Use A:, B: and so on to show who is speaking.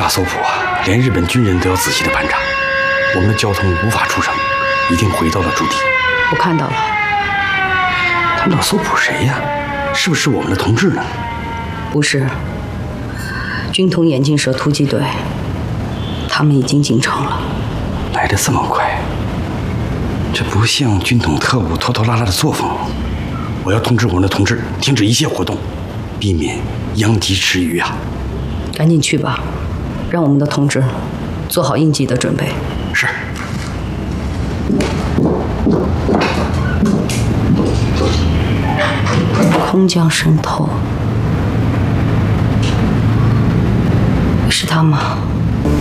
A: 大搜捕啊，连日本军人都要仔细的盘查，我们的交通无法出城，一定回到了驻地。
B: 我看到了，
A: 他们要搜捕谁呀？是不是我们的同志呢？
B: 不是，军统眼镜蛇突击队，他们已经进城了。
A: 来得这么快，这不像军统特务拖拖拉拉的作风。我要通知我们的同志停止一切活动，避免殃及池鱼啊！
B: 赶紧去吧，让我们的同志做好应急的准备。
A: 是。
B: 空降渗透，是他吗？